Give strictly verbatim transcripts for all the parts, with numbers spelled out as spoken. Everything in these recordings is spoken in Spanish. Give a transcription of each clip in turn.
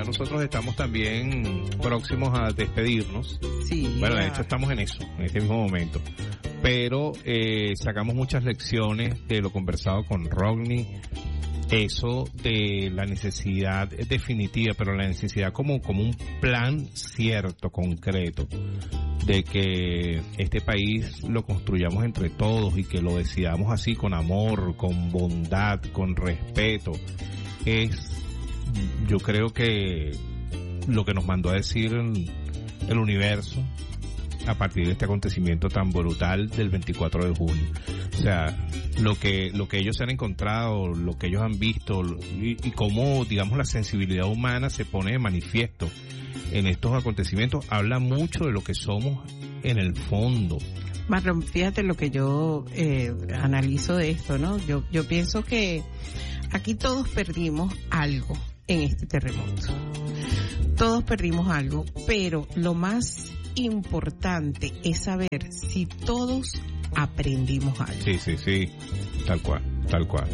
nosotros estamos también próximos a despedirnos. Sí. Bueno, de hecho estamos en eso, en este mismo momento. Pero eh, sacamos muchas lecciones de lo conversado con Rodney. Eso de la necesidad definitiva, pero la necesidad como, como un plan cierto, concreto, de que este país lo construyamos entre todos y que lo decidamos así, con amor, con bondad, con respeto. Es, yo creo que lo que nos mandó a decir el universo a partir de este acontecimiento tan brutal del veinticuatro de junio. O sea, lo que lo que ellos han encontrado, lo que ellos han visto y, y cómo, digamos, la sensibilidad humana se pone de manifiesto en estos acontecimientos, habla mucho de lo que somos en el fondo. Marlon, fíjate lo que yo eh, analizo de esto, ¿no? Yo yo pienso que aquí todos perdimos algo en este terremoto. Todos perdimos algo, pero lo más importante es saber si todos aprendimos algo. Sí, sí, sí, tal cual, tal cual.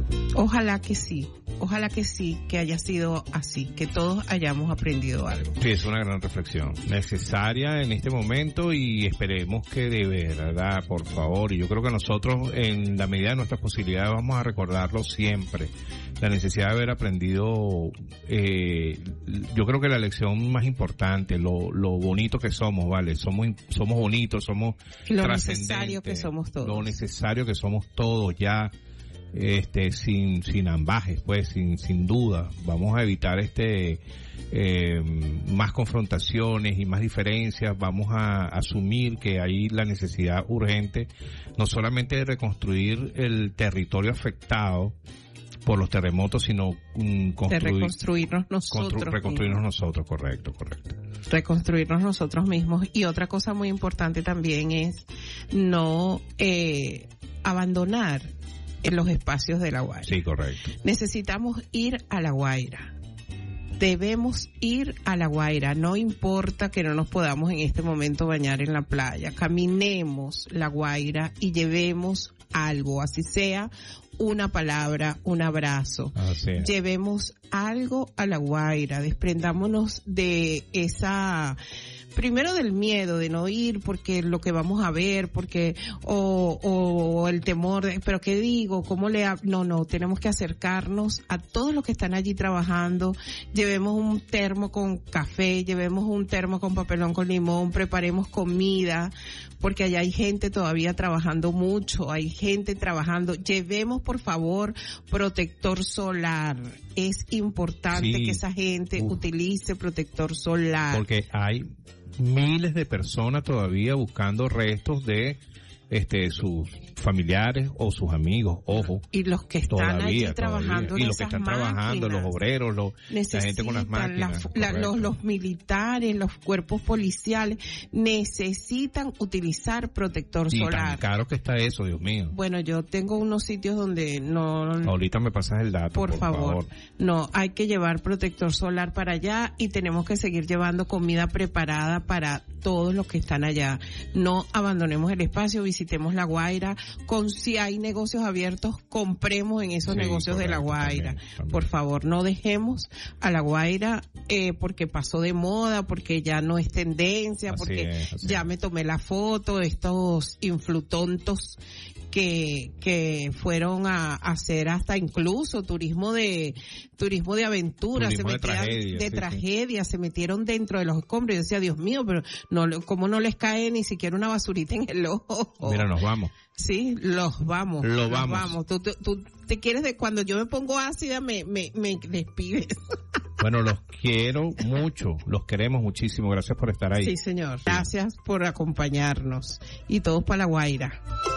Ojalá que sí, ojalá que sí, que haya sido así, que todos hayamos aprendido algo. Sí, es una gran reflexión, necesaria en este momento y esperemos que de verdad, por favor, y yo creo que nosotros en la medida de nuestras posibilidades vamos a recordarlo siempre, la necesidad de haber aprendido, eh, yo creo que la lección más importante, lo, lo bonito que somos, ¿vale? Somos, somos bonitos, somos lo necesario que somos todos. Lo necesario que somos todos ya, este, sin, sin ambajes, pues, sin, sin duda. Vamos a evitar este, eh, más confrontaciones y más diferencias. Vamos a asumir que hay la necesidad urgente, no solamente de reconstruir el territorio afectado por los terremotos, sino um, construir, de reconstruirnos nosotros constru, reconstruirnos mismos. nosotros, correcto, correcto. Reconstruirnos nosotros mismos. Y otra cosa muy importante también es no eh, abandonar en los espacios de La Guaira. Sí, correcto. Necesitamos ir a La Guaira. Debemos ir a La Guaira, no importa que no nos podamos en este momento bañar en la playa. Caminemos La Guaira y llevemos algo, así sea una palabra, un abrazo. Así es. Llevemos algo a La Guaira, desprendámonos de esa, primero del miedo de no ir porque lo que vamos a ver, porque, o, o el temor de, pero qué digo, cómo le, ha, no, no, tenemos que acercarnos a todos los que están allí trabajando, llevemos un termo con café, llevemos un termo con papelón con limón, preparemos comida, porque allá hay gente todavía trabajando mucho, hay gente trabajando, llevemos por favor protector solar, es importante sí. que esa gente Uf. utilice protector solar. Porque hay miles de personas todavía buscando restos de este sus familiares o sus amigos, ojo. Y los que están todavía, allí trabajando todavía. Y los que están máquinas, trabajando, los obreros, los, la gente con las máquinas. La, la, los, los militares, los cuerpos policiales necesitan utilizar protector y solar. Y tan caro que está eso, Dios mío. Bueno, yo tengo unos sitios donde no... Ahorita me pasas el dato, por, por favor. favor. No, hay que llevar protector solar para allá y tenemos que seguir llevando comida preparada para todos los que están allá. No abandonemos el espacio, visitemos La Guaira, con si hay negocios abiertos, compremos en esos sí, negocios correcto, de La Guaira. También, también. Por favor, no dejemos a La Guaira eh, porque pasó de moda, porque ya no es tendencia, así porque es, ya es. me tomé la foto, estos influtontos que que fueron a, a hacer hasta incluso turismo de turismo de aventura, turismo se de metían tragedia, de sí, tragedia, sí. se metieron dentro de los escombros. Yo decía, Dios mío, pero no, cómo no les cae ni siquiera una basurita en el ojo. Mira, nos vamos. Sí, los vamos. Lo los vamos. vamos. Tú, tú, tú te quieres de cuando yo me pongo ácida me me me despides. Bueno, los quiero mucho, los queremos muchísimo. Gracias por estar ahí. Sí, señor. Gracias por acompañarnos. Y todos para La Guaira.